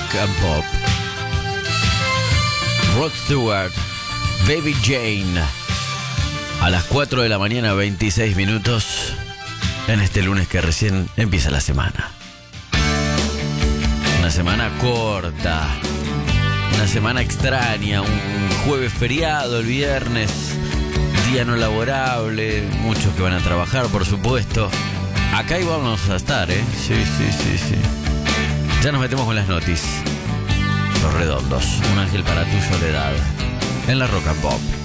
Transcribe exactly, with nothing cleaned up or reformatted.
and Pop. Rod Stewart, Baby Jane. A las cuatro de la mañana, veintiséis minutos. En este lunes que recién empieza la semana. Una semana corta. Una semana extraña. Un jueves feriado, el viernes. Día no laborable. Muchos que van a trabajar, por supuesto. Acá íbamos a estar, ¿eh? Sí, sí, sí, sí. Ya nos metemos con las noticias. Los Redondos, un ángel para tu soledad. En la Rock and Pop.